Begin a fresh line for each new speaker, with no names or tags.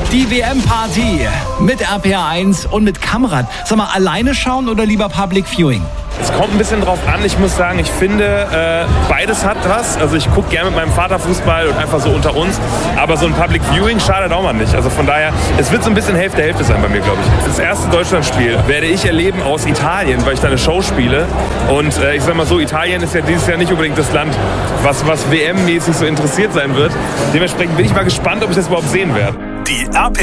Die WM-Party mit RPR1 und mit Kamrat. Sag mal, alleine schauen oder lieber Public Viewing?
Es kommt ein bisschen drauf an. Ich muss sagen, ich finde, beides hat was. Also ich gucke gerne mit meinem Vater Fußball und einfach so unter uns. Aber so ein Public Viewing schadet auch mal nicht. Also von daher, es wird so ein bisschen Hälfte sein bei mir, glaube ich. Das erste Deutschlandspiel werde ich erleben aus Italien, weil ich da eine Show spiele. Und ich sag mal so, Italien ist ja dieses Jahr nicht unbedingt das Land, was WM-mäßig so interessiert sein wird. Dementsprechend bin ich mal gespannt, ob ich das überhaupt sehen werde.
Die